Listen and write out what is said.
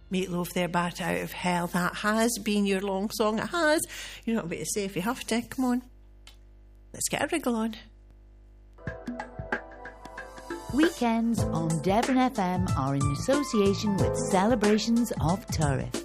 Meatloaf there, Bat Out of Hell. That has been your long song. It has. You know what to say if you have to. Come on. Let's get a wriggle on. Weekends on Devon FM are in association with Celebrations of Turriff.